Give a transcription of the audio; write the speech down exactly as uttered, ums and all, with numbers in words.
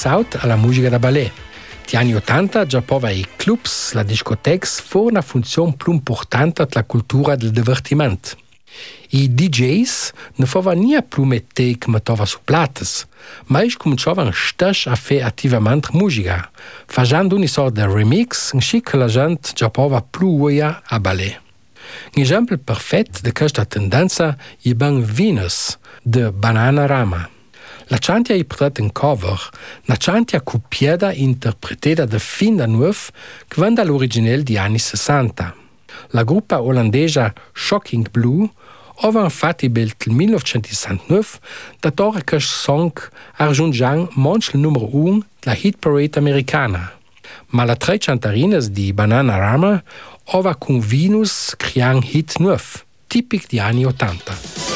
interessato alla musica da ballet. Negli anni ottanta già poi i clubs, la discoteca, fu una funzione più importante della cultura del divertimento. I D Js ne facevano nie più mettere che metteva su plates, ma es cominciavano stesso a fare attivamente musica, facendo una sorta di remix in cui la gente già poi più uia a ballet. Un esempio perfetto di questa tendenza è ben Venus, di Bananarama. La chantia è portata in cover, una chantia copiata e interpretata da fin da nuovo che venne dall'originale degli anni sessanta. La gruppa olandese Shocking Blue aveva infatti nel millenovecentosessantanove dato questo song raggiungendo manco il numero uno della hit parade americana. Ma le tre cantarine di Bananarama aveva con Venus creato un hit nuovo, tipico degli anni ottanta.